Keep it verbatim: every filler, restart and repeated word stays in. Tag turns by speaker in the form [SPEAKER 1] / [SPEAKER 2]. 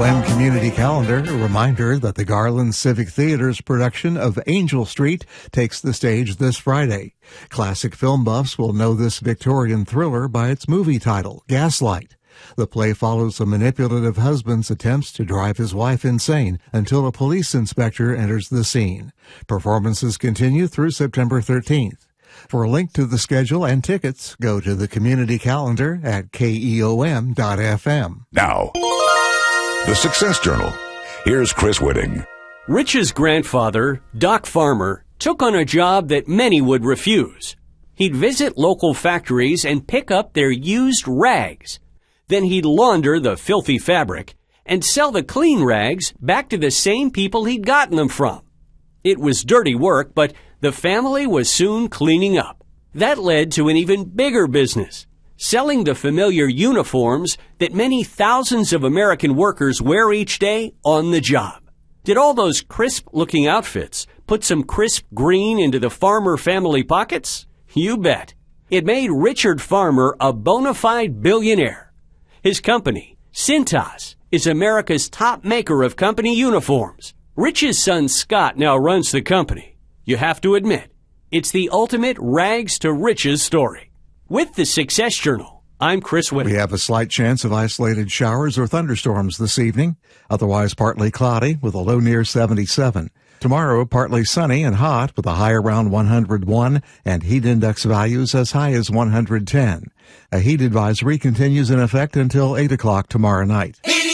[SPEAKER 1] M Community Calendar, a reminder that the Garland Civic Theater's production of Angel Street takes the stage this Friday. Classic film buffs will know this Victorian thriller by its movie title, Gaslight. The play follows a manipulative husband's attempts to drive his wife insane until a police inspector enters the scene. Performances continue through September thirteenth. For a link to the schedule and tickets, go to the community calendar at K E O M dot F M.
[SPEAKER 2] Now, the Success Journal. Here's Chris Whitting.
[SPEAKER 3] Rich's grandfather, Doc Farmer, took on a job that many would refuse. He'd visit local factories and pick up their used rags. Then he'd launder the filthy fabric and sell the clean rags back to the same people he'd gotten them from. It was dirty work, but the family was soon cleaning up. That led to an even bigger business, selling the familiar uniforms that many thousands of American workers wear each day on the job. Did all those crisp-looking outfits put some crisp green into the Farmer family pockets? You bet. It made Richard Farmer a bona fide billionaire. His company, Cintas, is America's top maker of company uniforms. Rich's son Scott now runs the company. You have to admit, it's the ultimate rags to riches story. With the Success Journal, I'm Chris Whitting.
[SPEAKER 1] We have a slight chance of isolated showers or thunderstorms this evening. Otherwise partly cloudy with a low near seventy-seven. Tomorrow, partly sunny and hot with a high around one hundred one and heat index values as high as one hundred ten. A heat advisory continues in effect until eight o'clock tomorrow night.